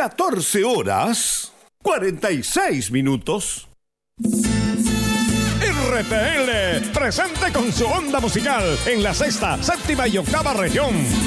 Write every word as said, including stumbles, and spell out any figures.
catorce horas, cuarenta y seis minutos. R T L, presente con su onda musical en la sexta, séptima y octava región.